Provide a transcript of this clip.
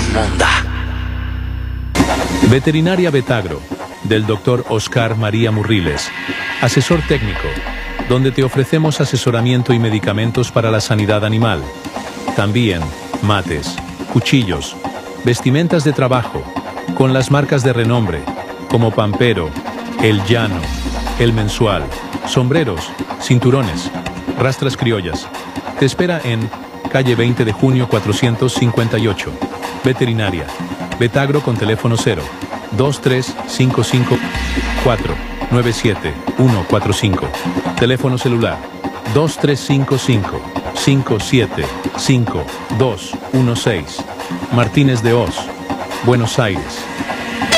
Munda. Veterinaria Vetagro, del Dr. Oscar María Murriles, asesor técnico, donde te ofrecemos asesoramiento y medicamentos para la sanidad animal. También mates, cuchillos, vestimentas de trabajo, con las marcas de renombre, como Pampero, El Llano, El Mensual, sombreros, cinturones, rastras criollas. Te espera en calle 20 de junio 458. Veterinaria Vetagro con teléfono 0 2355 497 145. Teléfono celular 2355 575216. Martínez de Hoz, Buenos Aires.